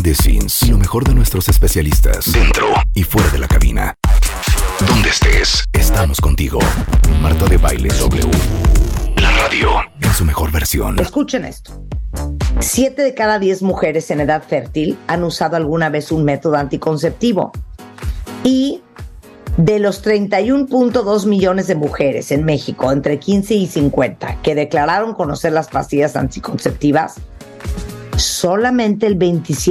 Behind the scenes. Y lo mejor de nuestros especialistas. Dentro y fuera de la cabina. Donde estés, estamos contigo. Marta de Baile W. La radio en su mejor versión. Escuchen esto. 7 de cada 10 mujeres en edad fértil han usado alguna vez un método anticonceptivo. Y de los 31.2 millones de mujeres en México entre 15 y 50 que declararon conocer las pastillas anticonceptivas, solamente el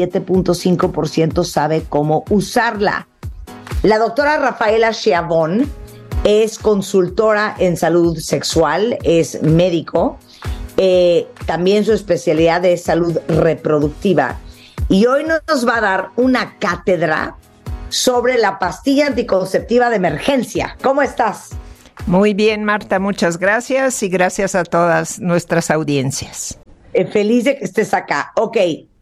27.5% sabe cómo usarla. La doctora Rafaela Schiavone es consultora en salud sexual, es médico, también su especialidad es salud reproductiva. Y hoy nos va a dar una cátedra sobre la pastilla anticonceptiva de emergencia. ¿Cómo estás? Muy bien, Marta, muchas gracias y gracias a todas nuestras audiencias. Feliz de que estés acá. Ok,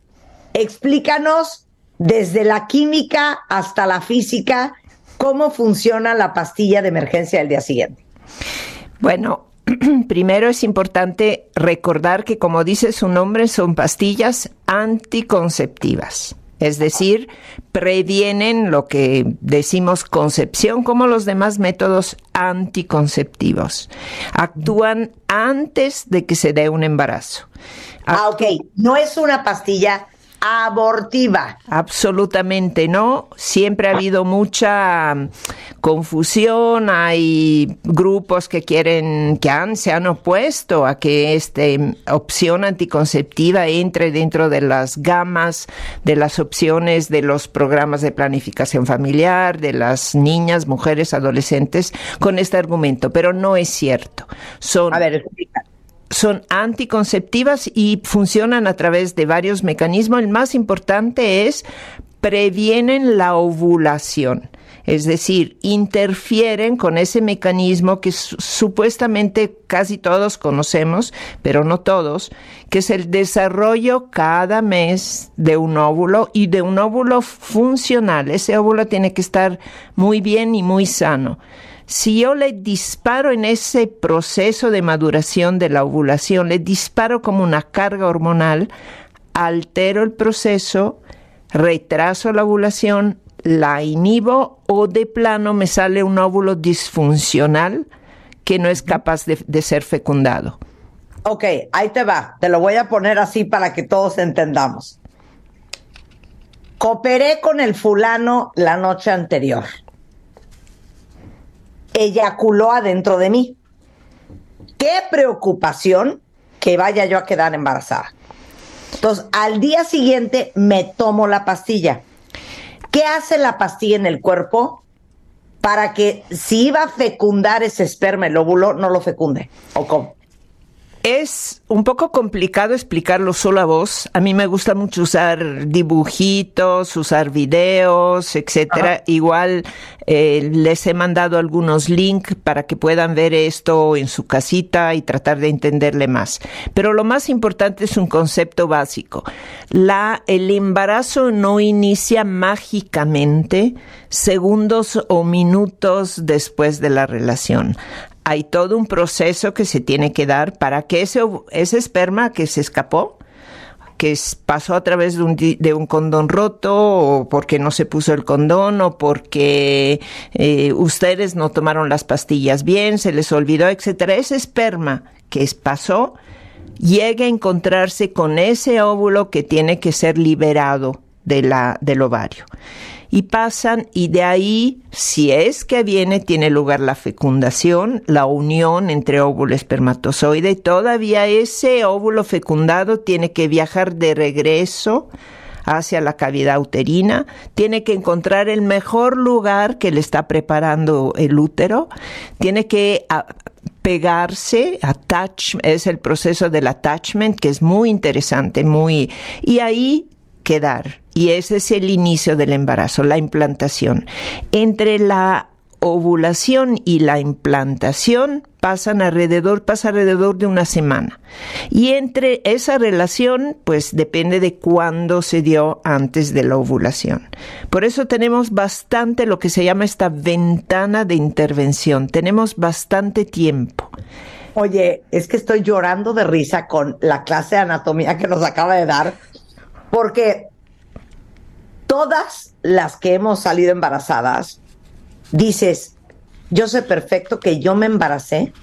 explícanos desde la química hasta la física cómo funciona la pastilla de emergencia del día siguiente. Bueno, primero es importante recordar que, como dice su nombre, son pastillas anticonceptivas. Es decir, previenen lo que decimos concepción, como los demás métodos anticonceptivos. Actúan antes de que se dé un embarazo. Ok. No es una pastilla abortiva. Absolutamente no. Siempre ha habido mucha confusión. Hay grupos que se han opuesto a que esta opción anticonceptiva entre dentro de las gamas de las opciones de los programas de planificación familiar, de las niñas, mujeres, adolescentes, con este argumento. Pero no es cierto. A ver, explica. Son anticonceptivas y funcionan a través de varios mecanismos. El más importante es previenen la ovulación, es decir, interfieren con ese mecanismo que supuestamente casi todos conocemos, pero no todos, que es el desarrollo cada mes de un óvulo y de un óvulo funcional. Ese óvulo tiene que estar muy bien y muy sano. Si yo le disparo en ese proceso de maduración de la ovulación, le disparo como una carga hormonal, altero el proceso, retraso la ovulación, la inhibo o de plano me sale un óvulo disfuncional que no es capaz de ser fecundado. Ok, ahí te va. Te lo voy a poner así para que todos entendamos. Cooperé con el fulano la noche anterior. Eyaculó adentro de mí. Qué preocupación que vaya yo a quedar embarazada. Entonces, al día siguiente me tomo la pastilla. ¿Qué hace la pastilla en el cuerpo para que si iba a fecundar ese esperma, el óvulo, no lo fecunde? ¿O cómo? Es un poco complicado explicarlo solo a vos. A mí me gusta mucho usar dibujitos, usar videos, etcétera. Ajá. Igual les he mandado algunos links para que puedan ver esto en su casita y tratar de entenderle más. Pero lo más importante es un concepto básico. El embarazo no inicia mágicamente segundos o minutos después de la relación. Hay todo un proceso que se tiene que dar para que ese esperma que se escapó, que pasó a través de un condón roto, o porque no se puso el condón, o porque ustedes no tomaron las pastillas bien, se les olvidó, etcétera. Ese esperma que pasó llega a encontrarse con ese óvulo que tiene que ser liberado del ovario. Y pasan, y de ahí, si es que tiene lugar la fecundación, la unión entre óvulo y espermatozoide, y todavía ese óvulo fecundado tiene que viajar de regreso hacia la cavidad uterina, tiene que encontrar el mejor lugar que le está preparando el útero, tiene que pegarse, es el proceso del attachment, que es muy interesante, y ahí quedar. Y ese es el inicio del embarazo, la implantación. Entre la ovulación y la implantación pasa alrededor de una semana. Y entre esa relación, pues depende de cuándo se dio antes de la ovulación. Por eso tenemos bastante lo que se llama esta ventana de intervención. Tenemos bastante tiempo. Oye, es que estoy llorando de risa con la clase de anatomía que nos acaba de dar, porque todas las que hemos salido embarazadas, dices, yo sé perfecto que yo me embaracé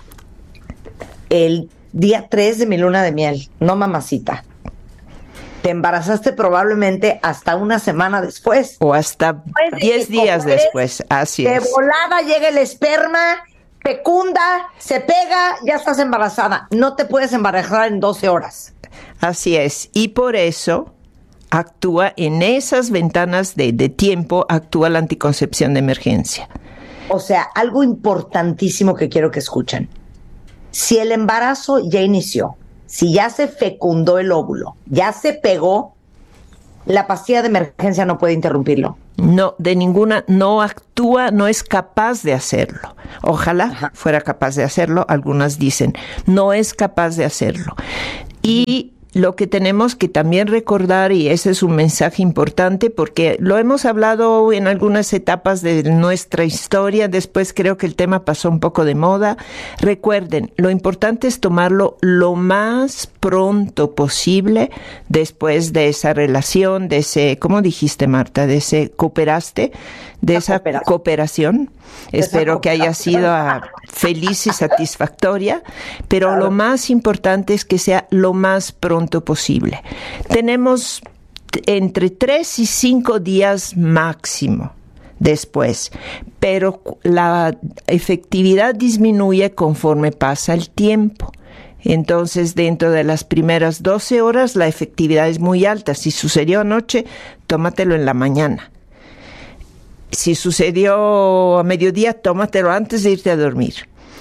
el día 3 de mi luna de miel, no mamacita. Te embarazaste probablemente hasta una semana después. O hasta 10 días después, así es. De volada llega el esperma, fecunda, se pega, ya estás embarazada. No te puedes embarazar en 12 horas. Así es, y por eso actúa en esas ventanas de tiempo, actúa la anticoncepción de emergencia. O sea, algo importantísimo que quiero que escuchen. Si el embarazo ya inició, si ya se fecundó el óvulo, ya se pegó, la pastilla de emergencia no puede interrumpirlo. No, de ninguna, no actúa, no es capaz de hacerlo. Ojalá fuera capaz de hacerlo, algunas dicen, no es capaz de hacerlo. Y lo que tenemos que también recordar, y ese es un mensaje importante, porque lo hemos hablado en algunas etapas de nuestra historia, después creo que el tema pasó un poco de moda. Recuerden, lo importante es tomarlo lo más pronto posible después de esa relación, de ese, ¿cómo dijiste, Marta? De ese, ¿cooperaste? De esa cooperación. Espero que haya sido feliz y satisfactoria, pero claro, lo más importante es que sea lo más pronto posible. Tenemos entre 3 y 5 días máximo después, pero la efectividad disminuye conforme pasa el tiempo. Entonces, dentro de las primeras 12 horas, la efectividad es muy alta. Si sucedió anoche, tómatelo en la mañana. Si sucedió a mediodía, tómatelo antes de irte a dormir.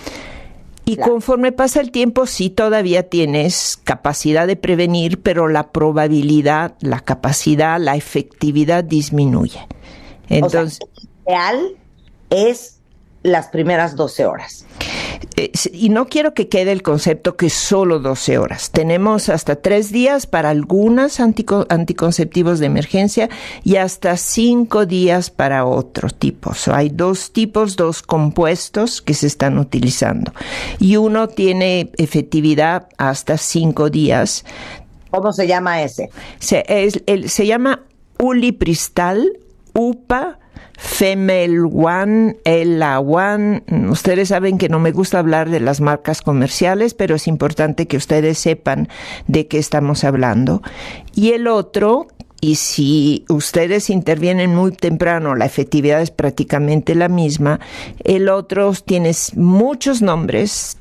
Y claro, conforme pasa el tiempo, sí todavía tienes capacidad de prevenir, pero la probabilidad, la capacidad, la efectividad disminuye. Entonces, o sea, ideal es las primeras 12 horas. Y no quiero que quede el concepto que solo 12 horas. Tenemos hasta 3 días para algunas anticonceptivos de emergencia y hasta 5 días para otros tipos. Hay 2 tipos, 2 compuestos que se están utilizando. Y uno tiene efectividad hasta 5 días. ¿Cómo se llama ese? Se llama Ulipristal, UPA, Femel One, Ella One. Ustedes saben que no me gusta hablar de las marcas comerciales, pero es importante que ustedes sepan de qué estamos hablando. Y el otro, y si ustedes intervienen muy temprano, la efectividad es prácticamente la misma. El otro tiene muchos nombres.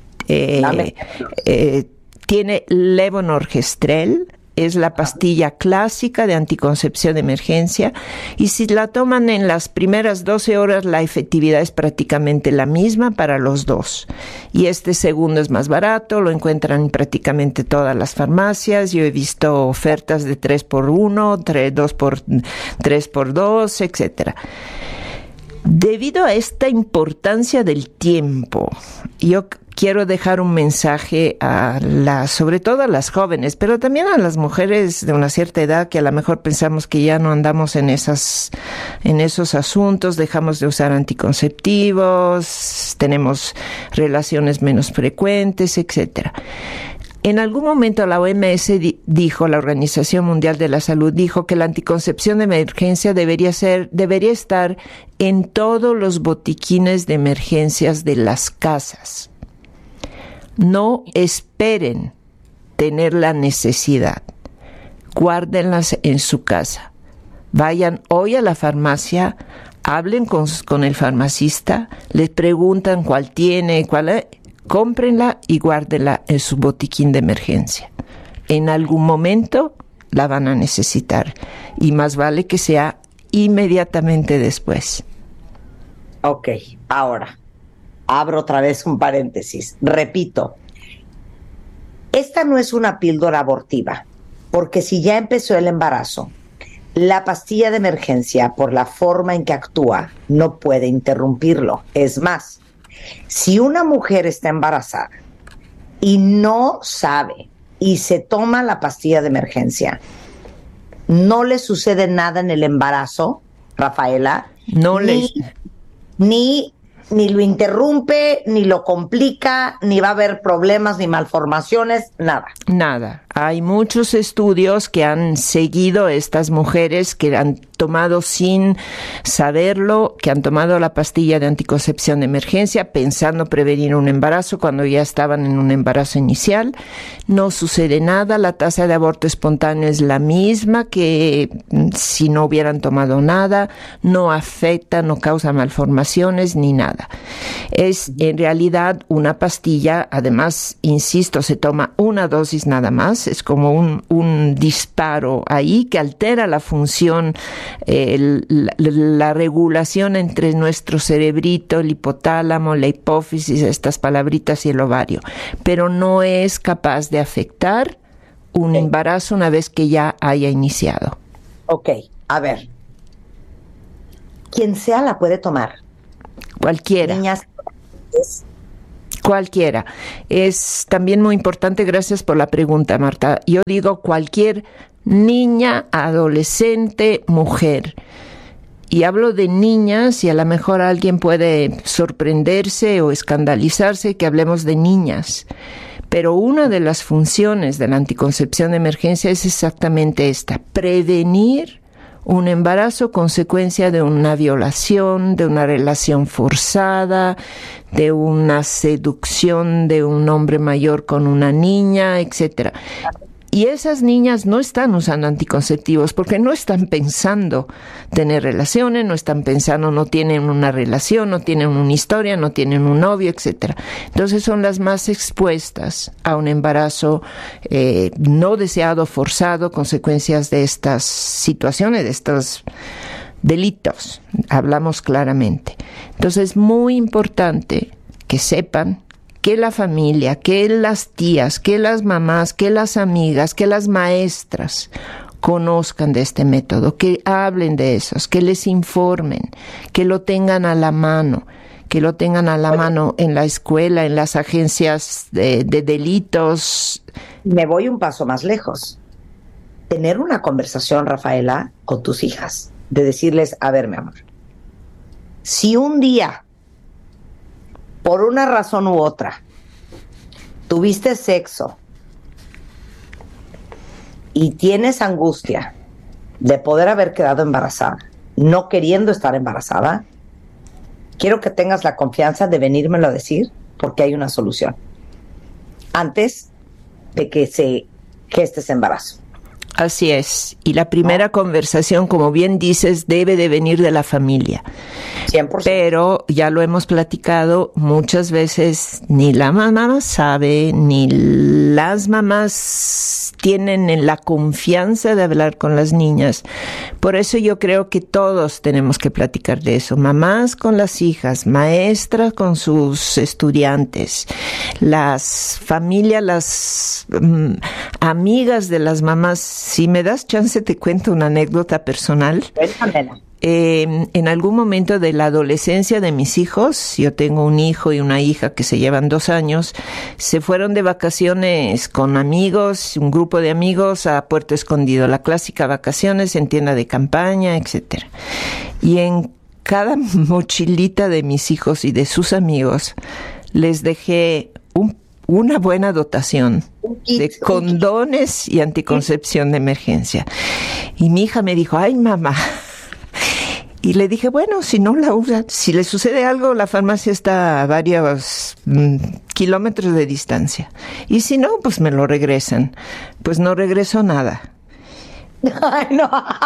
Tiene levonorgestrel. Es la pastilla clásica de anticoncepción de emergencia y si la toman en las primeras 12 horas la efectividad es prácticamente la misma para los dos. Y este segundo es más barato, lo encuentran en prácticamente todas las farmacias. Yo he visto ofertas de 3x1, 3x2, etcétera. Debido a esta importancia del tiempo, yo quiero dejar un mensaje sobre todo a las jóvenes, pero también a las mujeres de una cierta edad que a lo mejor pensamos que ya no andamos en esos asuntos, dejamos de usar anticonceptivos, tenemos relaciones menos frecuentes, etcétera. En algún momento la OMS dijo, la Organización Mundial de la Salud dijo que la anticoncepción de emergencia debería estar en todos los botiquines de emergencias de las casas. No esperen tener la necesidad. Guárdenlas en su casa. Vayan hoy a la farmacia, hablen con el farmacista, les preguntan cuál tiene, cómprenla y guárdenla en su botiquín de emergencia. En algún momento la van a necesitar y más vale que sea inmediatamente después. Ok, ahora abro otra vez un paréntesis. Repito, esta no es una píldora abortiva, porque si ya empezó el embarazo, la pastilla de emergencia, por la forma en que actúa, no puede interrumpirlo. Es más, si una mujer está embarazada y no sabe y se toma la pastilla de emergencia, no le sucede nada en el embarazo, Rafaela, ni lo interrumpe, ni lo complica, ni va a haber problemas, ni malformaciones, nada. Nada, Hay muchos estudios que han seguido estas mujeres que han tomado sin saberlo, que han tomado la pastilla de anticoncepción de emergencia pensando prevenir un embarazo cuando ya estaban en un embarazo inicial. No sucede nada, la tasa de aborto espontáneo es la misma que si no hubieran tomado nada, no afecta, no causa malformaciones ni nada. Es en realidad una pastilla, además, insisto, se toma una dosis nada más. Es como un disparo ahí que altera la función, la regulación entre nuestro cerebrito, el hipotálamo, la hipófisis, estas palabritas y el ovario, pero no es capaz de afectar un embarazo una vez que ya haya iniciado. Ok, a ver. Quien sea la puede tomar. Cualquiera. Niñas. Cualquiera. Es también muy importante, gracias por la pregunta, Marta. Yo digo cualquier niña, adolescente, mujer. Y hablo de niñas y a lo mejor alguien puede sorprenderse o escandalizarse que hablemos de niñas. Pero una de las funciones de la anticoncepción de emergencia es exactamente esta: prevenir un embarazo consecuencia de una violación, de una relación forzada, de una seducción de un hombre mayor con una niña, etcétera. Y esas niñas no están usando anticonceptivos porque no están pensando tener relaciones, no están pensando, no tienen una relación, no tienen una historia, no tienen un novio, etcétera. Entonces son las más expuestas a un embarazo no deseado, forzado, consecuencias de estas situaciones, de estos delitos. Hablamos claramente. Entonces es muy importante que sepan que la familia, que las tías, que las mamás, que las amigas, que las maestras conozcan de este método, que hablen de esos, que les informen, que lo tengan a la mano, en la escuela, en las agencias de delitos. Me voy un paso más lejos. Tener una conversación, Rafaela, con tus hijas, de decirles, a ver, mi amor, si un día, por una razón u otra, tuviste sexo y tienes angustia de poder haber quedado embarazada, no queriendo estar embarazada, quiero que tengas la confianza de venírmelo a decir, porque hay una solución antes de que se geste ese embarazo. Así es. Y la primera conversación, como bien dices, debe de venir de la familia. 100%. Pero ya lo hemos platicado muchas veces, ni la mamá sabe, ni las mamás tienen la confianza de hablar con las niñas. Por eso yo creo que todos tenemos que platicar de eso. Mamás con las hijas, maestras con sus estudiantes, las familias, las amigas de las mamás. Si me das chance, te cuento una anécdota personal. Cuéntamela. En algún momento de la adolescencia de mis hijos, yo tengo un hijo y una hija que se llevan 2 años, se fueron de vacaciones con amigos, un grupo de amigos a Puerto Escondido, la clásica vacaciones en tienda de campaña, etcétera. Y en cada mochilita de mis hijos y de sus amigos les dejé una buena dotación de condones y anticoncepción de emergencia. Y mi hija me dijo, ay, mamá. Y le dije, bueno, si no la usan, si le sucede algo, la farmacia está a varios kilómetros de distancia. Y si no, pues me lo regresan. Pues no regresó nada. Ay, no.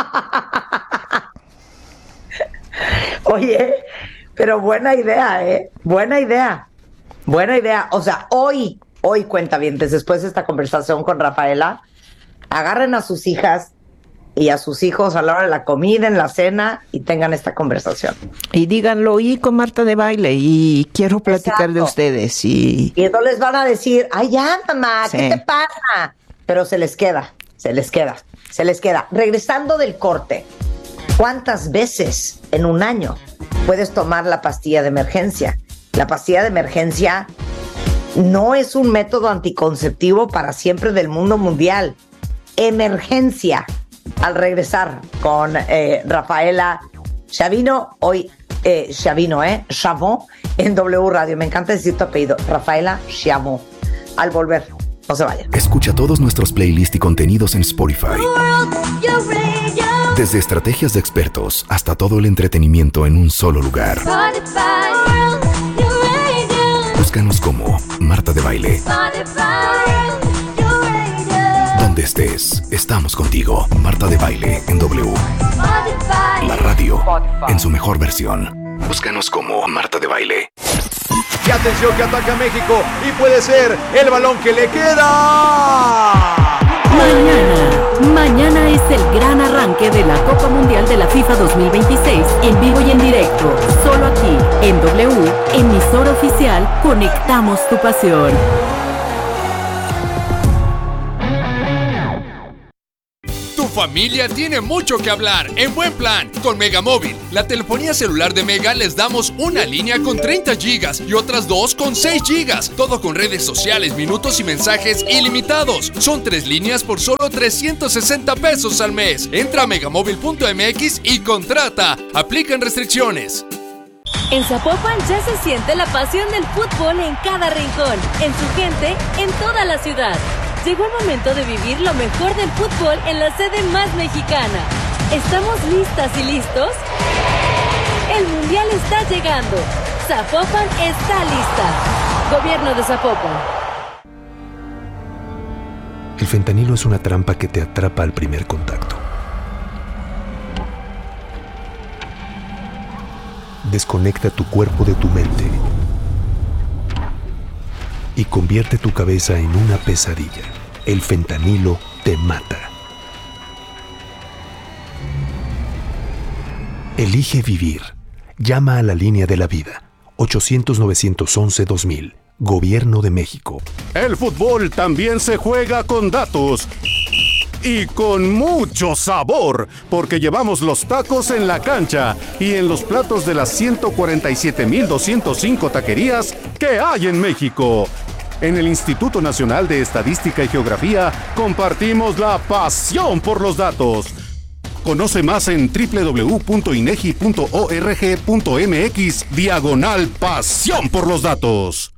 Oye, pero buena idea, ¿eh? Buena idea. Buena idea. O sea, hoy cuentavientes, después de esta conversación con Rafaela, agarren a sus hijas y a sus hijos a la hora de la comida, en la cena, y tengan esta conversación. Y díganlo, oí con Marta de Baile y quiero platicar de ustedes. Y entonces les van a decir, ay, ya, mamá, sí. ¿Qué te pasa? Pero se les queda. Regresando del corte, ¿cuántas veces en un año puedes tomar la pastilla de emergencia? La pastilla de emergencia no es un método anticonceptivo para siempre del mundo mundial. Emergencia. Al regresar con Rafaela Chavino, hoy Chavon, en W Radio. Me encanta decir tu apellido, Rafaela Chavon. Al volver. No se vayan. Escucha todos nuestros playlists y contenidos en Spotify. Desde estrategias de expertos hasta todo el entretenimiento en un solo lugar. Búscanos como Marta de Baile. Donde estés, estamos contigo. Marta de Baile en W. La radio en su mejor versión. Búscanos como Marta de Baile. Y atención que ataca México y puede ser el balón que le queda. Mañana es el gran arranque de la Copa Mundial de la FIFA 2026 en vivo y en directo. Solo aquí, en W, emisora oficial, conectamos tu pasión. Familia tiene mucho que hablar en buen plan con Megamóvil. La telefonía celular de Mega les damos una línea con 30 gigas y otras 2 con 6 gigas. Todo con redes sociales, minutos y mensajes ilimitados. Son 3 líneas por solo 360 pesos al mes. Entra a megamóvil.mx y contrata. Aplican restricciones. En Zapopan ya se siente la pasión del fútbol en cada rincón, en su gente, en toda la ciudad. Llegó el momento de vivir lo mejor del fútbol en la sede más mexicana. ¿Estamos listas y listos? El Mundial está llegando. Zapopan está lista. Gobierno de Zapopan. El fentanilo es una trampa que te atrapa al primer contacto. Desconecta tu cuerpo de tu mente y convierte tu cabeza en una pesadilla. El fentanilo te mata. Elige vivir. Llama a la línea de la vida. 800-911-2000. Gobierno de México. El fútbol también se juega con datos. Y con mucho sabor, porque llevamos los tacos en la cancha y en los platos de las 147,205 taquerías que hay en México. En el Instituto Nacional de Estadística y Geografía compartimos la pasión por los datos. Conoce más en www.inegi.org.mx/pasión por los datos.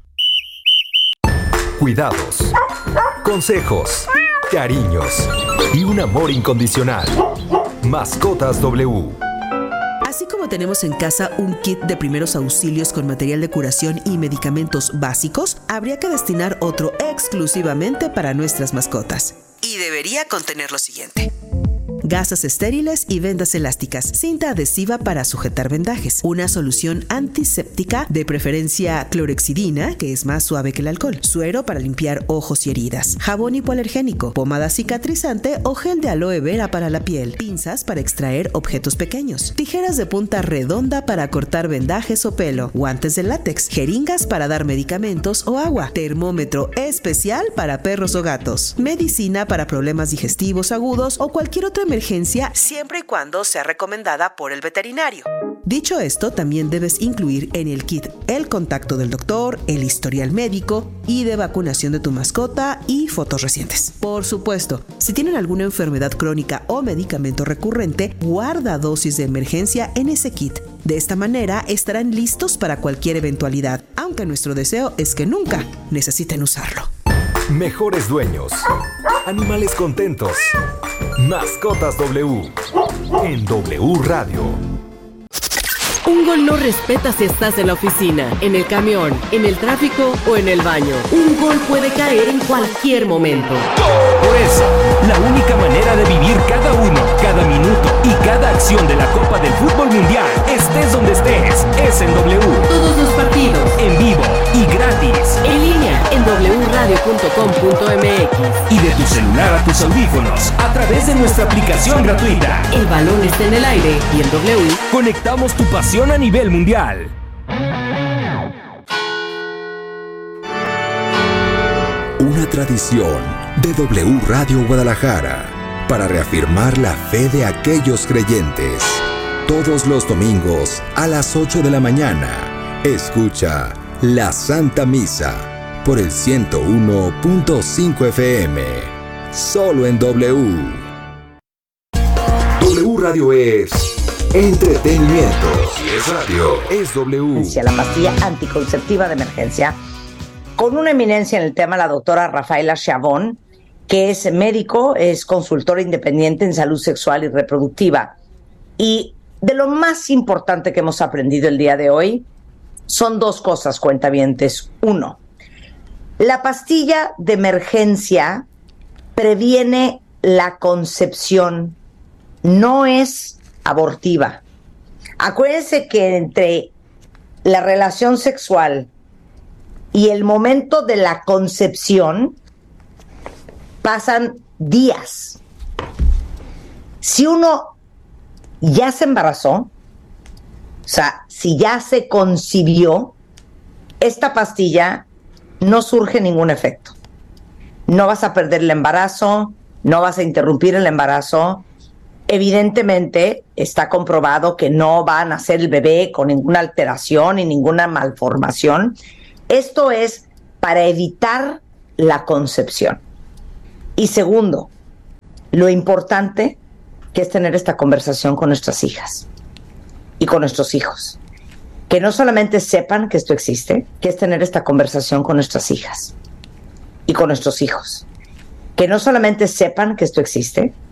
Cuidados, consejos, cariños y un amor incondicional. Mascotas W. Así como tenemos en casa un kit de primeros auxilios con material de curación y medicamentos básicos, habría que destinar otro exclusivamente para nuestras mascotas. Y debería contener lo siguiente: gasas estériles y vendas elásticas, cinta adhesiva para sujetar vendajes, una solución antiséptica, de preferencia clorexidina, que es más suave que el alcohol, suero para limpiar ojos y heridas, jabón hipoalergénico, pomada cicatrizante o gel de aloe vera para la piel, pinzas para extraer objetos pequeños, tijeras de punta redonda para cortar vendajes o pelo, guantes de látex, jeringas para dar medicamentos o agua, termómetro especial para perros o gatos, medicina para problemas digestivos agudos o cualquier otra emergencia, siempre y cuando sea recomendada por el veterinario. Dicho esto, también debes incluir en el kit el contacto del doctor, el historial médico y de vacunación de tu mascota y fotos recientes. Por supuesto, si tienen alguna enfermedad crónica o medicamento recurrente, guarda dosis de emergencia en ese kit. De esta manera estarán listos para cualquier eventualidad, aunque nuestro deseo es que nunca necesiten usarlo. Mejores dueños. Animales contentos. Mascotas W. En W Radio. Un gol no respeta si estás en la oficina, en el camión, en el tráfico o en el baño. Un gol puede caer en cualquier momento. Por eso, la única manera de vivir cada uno, cada minuto y cada acción de la Copa del Fútbol Mundial, estés donde estés, es en W. Todos los partidos, en vivo y gratis, en línea, en wradio.com.mx y de tu celular a tus audífonos, a través de nuestra aplicación gratuita. El balón está en el aire y en W conectamos tu pasión a nivel mundial. Una tradición de W Radio Guadalajara para reafirmar la fe de aquellos creyentes. Todos los domingos a las 8 de la mañana, escucha la Santa Misa por el 101.5 FM. Solo en W. W Radio es entretenimiento. Si es radio, es W. La pastilla anticonceptiva de emergencia con una eminencia en el tema, la doctora Rafaela Chabón, que es médico, es consultora independiente en salud sexual y reproductiva. Y de lo más importante que hemos aprendido el día de hoy son dos cosas, cuentavientes. Uno, la pastilla de emergencia previene la concepción, no es abortiva. Acuérdense que entre la relación sexual y el momento de la concepción pasan días. Si uno ya se embarazó, o sea, si ya se concibió, esta pastilla no surge ningún efecto. No vas a perder el embarazo, no vas a interrumpir el embarazo. Evidentemente está comprobado que no va a nacer el bebé con ninguna alteración y ninguna malformación. Esto es para evitar la concepción. Y segundo, lo importante que es tener esta conversación con nuestras hijas y con nuestros hijos. Que no solamente sepan que esto existe, que es tener esta conversación con nuestras hijas y con nuestros hijos. Que no solamente sepan que esto existe,